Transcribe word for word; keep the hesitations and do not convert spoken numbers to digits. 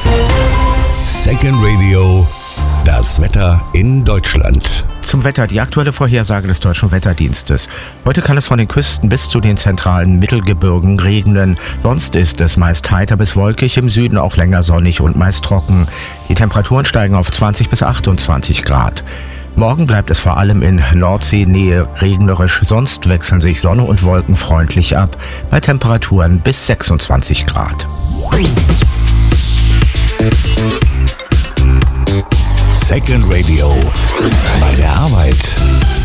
Second Radio, das Wetter in Deutschland. Zum Wetter, die aktuelle Vorhersage des Deutschen Wetterdienstes. Heute kann es von den Küsten bis zu den zentralen Mittelgebirgen regnen. Sonst ist es meist heiter bis wolkig, im Süden auch länger sonnig und meist trocken. Die Temperaturen steigen auf zwanzig bis achtundzwanzig Grad. Morgen bleibt es vor allem in Nordseenähe regnerisch, sonst wechseln sich Sonne und Wolken freundlich ab, bei Temperaturen bis sechsundzwanzig Grad. Second Radio, bei der Arbeit.